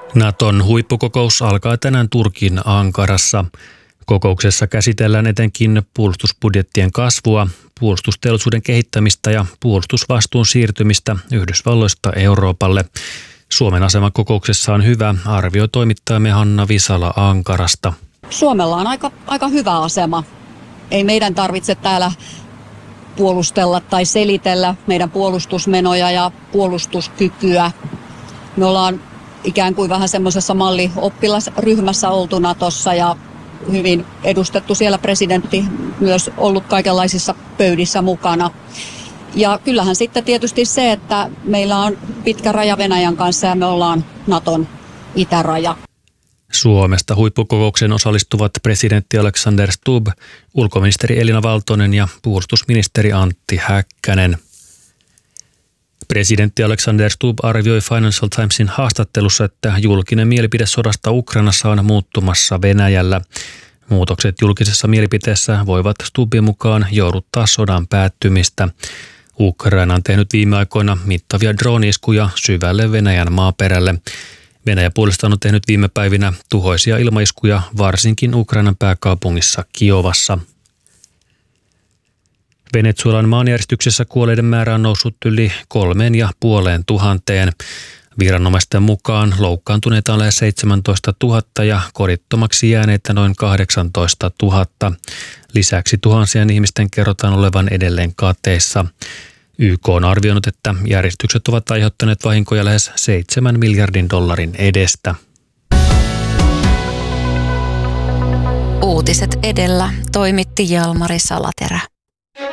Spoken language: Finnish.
Naton huippukokous alkaa tänään Turkin Ankarassa. Kokouksessa käsitellään etenkin puolustusbudjettien kasvua, puolustusteollisuuden kehittämistä ja puolustusvastuun siirtymistä Yhdysvalloista Euroopalle. Suomen asema kokouksessa on hyvä, arvioi toimittajamme Hanna Visala Ankarasta. Suomella on aika hyvä asema. Ei meidän tarvitse täällä puolustella tai selitellä meidän puolustusmenoja ja puolustuskykyä. Me ollaan ikään kuin vähän semmoisessa mallioppilasryhmässä oltu Natossa ja hyvin edustettu siellä presidentti myös ollut kaikenlaisissa pöydissä mukana. Ja kyllähän sitten tietysti se, että meillä on pitkä raja Venäjän kanssa ja me ollaan Naton itäraja. Suomesta huippukokoukseen osallistuvat presidentti Alexander Stubb, ulkoministeri Elina Valtonen ja puolustusministeri Antti Häkkänen. Presidentti Alexander Stubb arvioi Financial Timesin haastattelussa, että julkinen mielipide sodasta Ukrainassa on muuttumassa Venäjällä. Muutokset julkisessa mielipiteessä voivat Stubbin mukaan jouduttaa sodan päättymistä. Ukraina on tehnyt viime aikoina mittavia drone-iskuja syvälle Venäjän maaperälle. Venäjä puolestaan on tehnyt viime päivinä tuhoisia ilmaiskuja varsinkin Ukrainan pääkaupungissa Kiovassa. Venezuelan maanjäristyksessä kuolleiden määrä on noussut yli 3500. Viranomaisten mukaan loukkaantuneita on lähes 17 000 ja kodittomaksi jääneitä noin 18 000. Lisäksi tuhansien ihmisten kerrotaan olevan edelleen kateissa. YK on arvioinut, että järjestykset ovat aiheuttaneet vahinkoja lähes 7 miljardin dollarin edestä. Uutiset edellä toimitti Jalmari Salaterä.